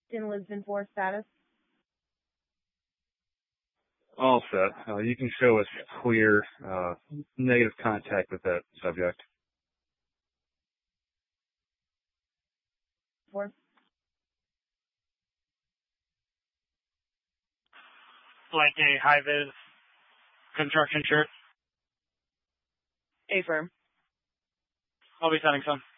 In Lisbon 4 status. All set. You can show us clear negative contact with that subject. 4. Like a high-vis construction shirt. Affirm. I'll be sending some.